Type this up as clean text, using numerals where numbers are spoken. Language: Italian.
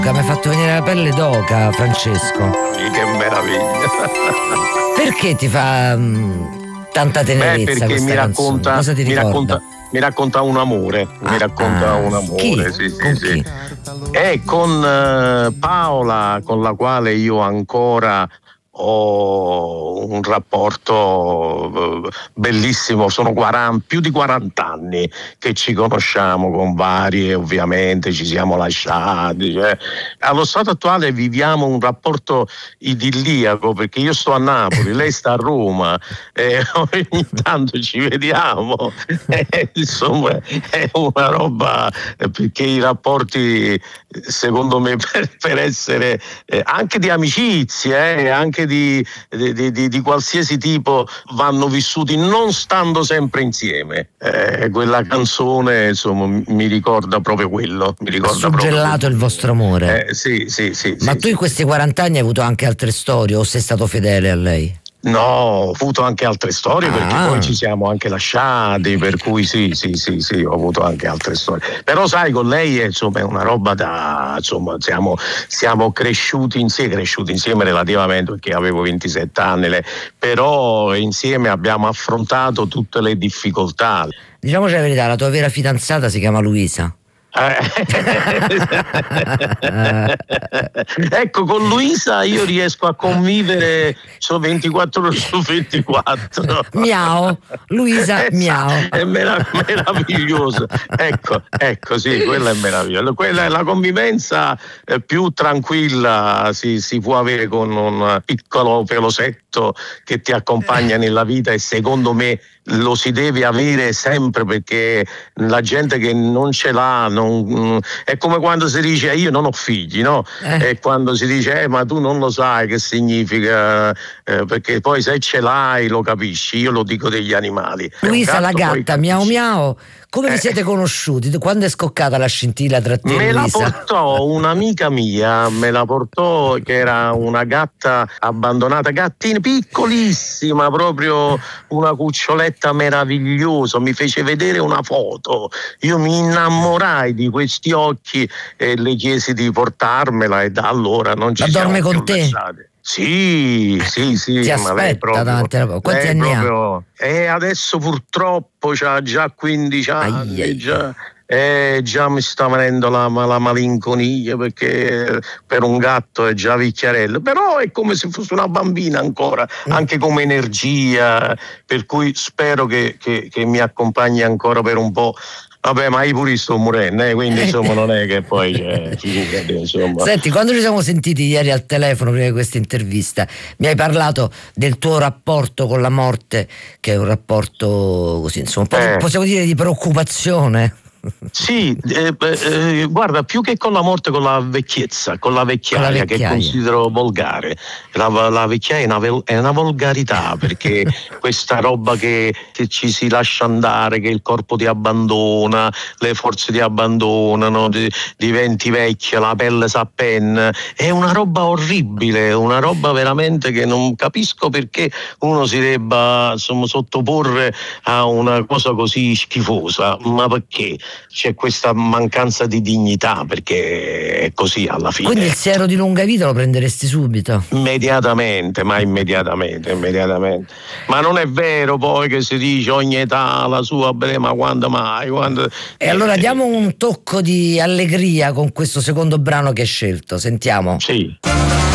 Mi ha fatto venire la pelle d'oca, Francesco. Che meraviglia. Perché ti fa tanta tenerezza perché questa canzone? Cosa ti ricorda? Mi racconta un amore, mi racconta un amore. Chi? Sì, con sì, chi? sì. È con Paola, con la quale io ancora ho un rapporto bellissimo, sono più di 40 anni che ci conosciamo, con varie, ovviamente ci siamo lasciati, allo stato attuale viviamo un rapporto idilliaco, perché io sto a Napoli, lei sta a Roma, ogni tanto ci vediamo, insomma è una roba, perché i rapporti, secondo me, per essere anche di amicizie, anche di qualsiasi tipo, vanno vissuti non stando sempre insieme. Quella canzone, insomma, mi ricorda proprio quello. Ha suggellato il vostro amore. Sì. Ma tu in questi 40 anni hai avuto anche altre storie o sei stato fedele a lei? No, ho avuto anche altre storie, perché poi ci siamo anche lasciati, per cui sì, ho avuto anche altre storie. Però sai, con lei è una roba insomma, siamo cresciuti insieme relativamente, perché avevo 27 anni, però insieme abbiamo affrontato tutte le difficoltà. Diciamoci la verità, la tua vera fidanzata si chiama Luisa. Ecco, con Luisa io riesco a convivere 24 ore su 24. Miau, Luisa, miau. È meraviglioso. Ecco, sì, quella è meravigliosa. Quella è la convivenza più tranquilla si può avere con un piccolo pelosetto che ti accompagna nella vita, e secondo me lo si deve avere sempre, perché la gente che non ce l'ha è come quando si dice io non ho figli, no? E quando si dice ma tu non lo sai che significa, perché poi se ce l'hai lo capisci. Io lo dico degli animali. Luisa la gatta, miau miau. Come vi siete conosciuti? Quando è scoccata la scintilla tra te e Luisa? Me la portò un'amica mia, che era una gatta abbandonata, gattina piccolissima, proprio una cuccioletta meravigliosa. Mi fece vedere una foto, io mi innamorai di questi occhi e le chiesi di portarmela, e da allora non ci siamo più lasciati. Sì, ti ma lei aspetta davanti alla porta. Quanti anni ha? Adesso purtroppo c'ha già 15 anni, già mi sta venendo la malinconia, perché per un gatto è già vecchiarello, però è come se fosse una bambina ancora, anche come energia, per cui spero che mi accompagni ancora per un po'. Vabbè, ma io pure sto morendo, quindi insomma non è che poi insomma. Senti, quando ci siamo sentiti ieri al telefono prima di questa intervista, mi hai parlato del tuo rapporto con la morte, che è un rapporto così, insomma, possiamo dire di preoccupazione. Sì, guarda, più che con la morte, con la vecchiezza, con la vecchiaia, che considero volgare. La vecchiaia è una volgarità, perché questa roba che ci si lascia andare, che il corpo ti abbandona, le forze ti abbandonano, diventi vecchia, la pelle s'appenna, è una roba orribile, una roba veramente che non capisco perché uno si debba sottoporre a una cosa così schifosa, ma perché? C'è questa mancanza di dignità, perché è così alla fine. Quindi il siero di lunga vita lo prenderesti subito? Immediatamente. Ma non è vero poi che si dice ogni età ha la sua, ma quando mai? E allora diamo un tocco di allegria con questo secondo brano che hai scelto, sentiamo. Sì.